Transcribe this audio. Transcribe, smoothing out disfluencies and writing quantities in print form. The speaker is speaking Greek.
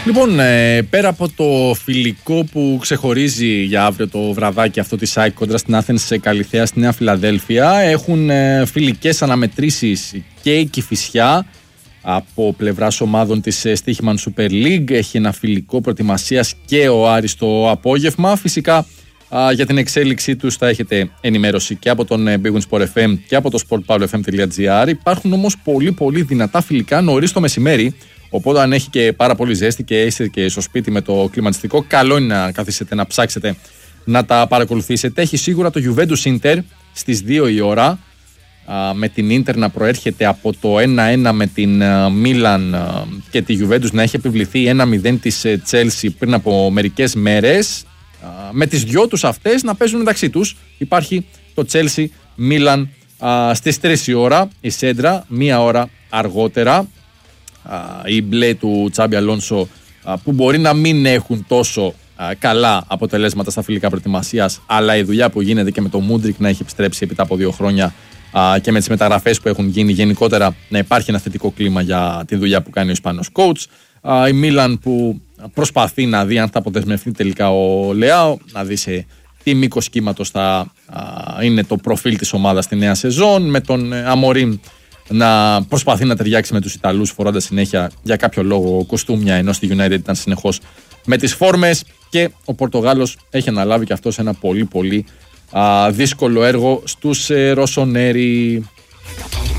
Λοιπόν, πέρα από το φιλικό που ξεχωρίζει για αύριο το βραδάκι αυτό τη ΑΕΚ κόντρα στην Athens Καλιθέα στη Νέα Φιλαδέλφια, έχουν φιλικές αναμετρήσεις και η Κηφισιά από πλευράς ομάδων της Στοίχημαν Super League. Έχει ένα φιλικό προετοιμασίας και ο Άρης το απόγευμα. Φυσικά για την εξέλιξή τους θα έχετε ενημέρωση και από τον Big Win Sport FM και από το sportpavlofm.gr. Υπάρχουν όμως πολύ δυνατά φιλικά νωρίς το μεσημέρι. Οπότε, αν έχει και πάρα πολύ ζέστη και είστε και στο σπίτι με το κλιματιστικό, καλό είναι να καθίσετε να ψάξετε να τα παρακολουθήσετε. Έχει σίγουρα το Juventus Inter στις 2 η ώρα, με την Inter να προέρχεται από το 1-1 με την Μίλαν και τη Juventus να έχει επιβληθεί 1-0 της Chelsea πριν από μερικές μέρες. Με τις δυο τους αυτές να παίζουν μεταξύ τους. Υπάρχει το Chelsea Μίλαν στις 3 η ώρα, η Σέντρα 1 ώρα αργότερα. Οι μπλε του Τσάμπι Αλόνσο που μπορεί να μην έχουν τόσο καλά αποτελέσματα στα φιλικά προετοιμασίας, αλλά η δουλειά που γίνεται και με το Μούντρικ να έχει επιστρέψει επί από 2 χρόνια και με τις μεταγραφές που έχουν γίνει γενικότερα να υπάρχει ένα θετικό κλίμα για τη δουλειά που κάνει ο Ισπανός coach. Η Μίλαν που προσπαθεί να δει αν θα αποδεσμευτεί τελικά ο Λεάο, να δει σε τι μήκος κύματος θα είναι το προφίλ της ομάδας στη νέα σεζόν, με τον Αμορίν να προσπαθεί να ταιριάξει με τους Ιταλούς φορώντας συνέχεια για κάποιο λόγο κοστούμια, ενώ στη United ήταν συνεχώς με τις φόρμες, και ο Πορτογάλος έχει αναλάβει και αυτός ένα πολύ δύσκολο έργο στους Ροσονέρι.